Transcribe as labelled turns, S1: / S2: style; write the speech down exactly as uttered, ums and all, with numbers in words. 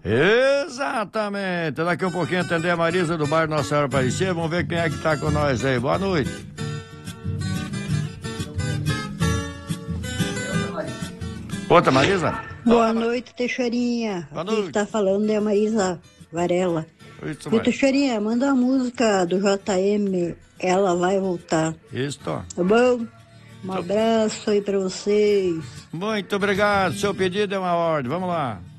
S1: Exatamente. Daqui a um pouquinho atender a Marisa do bairro Nossa Senhora Aparecida. Vamos ver quem é que tá com nós aí. Boa noite. Outra, Marisa?
S2: Boa noite, Teixeirinha.
S1: Boa
S2: Aqui
S1: noite.
S2: que tá falando é a Marisa Varela.
S1: Isso,
S2: E Teixeirinha, manda a música do J M, Ela Vai Voltar.
S1: Isso.
S2: Tá bom? Um abraço aí pra vocês.
S1: Muito obrigado. Seu pedido é uma ordem. Vamos lá.